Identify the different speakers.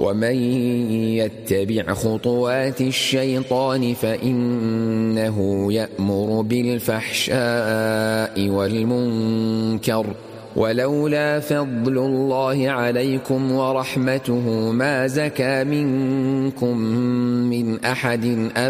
Speaker 1: ومن يتبع خطوات الشيطان فإنه يأمر بالفحشاء والمنكر ولولا فضل الله عليكم ورحمته ما زكى منكم من أحد